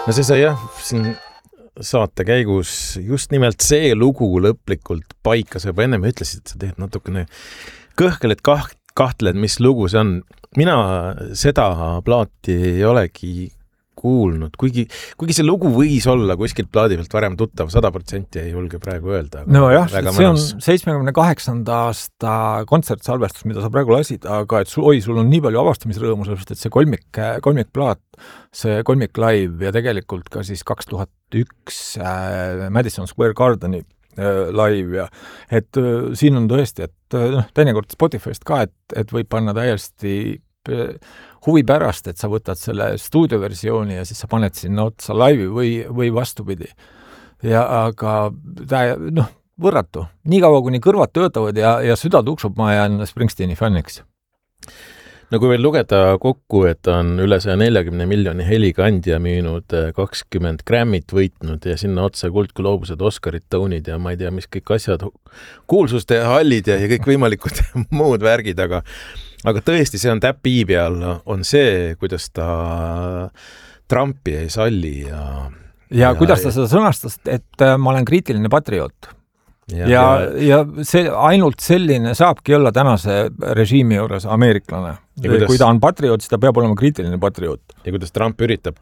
No see sai jah, siin saate käigus just nimelt see lugu lõplikult paika, sa juba ennem ütlesid, et sa teed natukene kõhkeled kahtled, mis lugu see on. Mina seda plaati ei olegi kuulnud, kuigi see lugu võis olla kuskilt plaadi pealt varem tuttav, 100% ei julge praegu öelda. No jah, see on 78. aasta kontsertsalvestus, mida sa praegu lasid, aga et sul on nii palju avastamisrõõmu, sellepärast et see kolmikplaat, see kolmik live ja tegelikult ka siis 2001 Madison Square Gardeni live ja et siin on tõesti, et teinekord Spotify'st ka, et võib panna täiesti huvi pärast, et sa võtad selle stuudioversiooni ja siis sa paned sinna otsa laivi või vastupidi. Ja aga võrratu. Nii kaua, kuni kõrvad töötavad ja süda tuksub, ma jään Springsteeni fänniks. No kui veel lugeda kokku, et on üle 140 miljoni helikandja müünud, 20 Grammit võitnud ja sinna otsa kuldgloobused, Oscarid, Tonyd ja ma ei tea, mis kõik asjad, kuulsuste hallid ja kõik võimalikud muud värgid, aga tõesti, see on täppi peal, on see, kuidas ta Trumpi ei salli ja kuidas ta seda sõnastas, et ma olen kriitiline patrioot. Ja see ainult selline saabki olla tänase režiimi juures ameeriklane. Kui ta on patrioot, siis ta peab olema kriitiline patrioot. Ja kuidas Trump üritab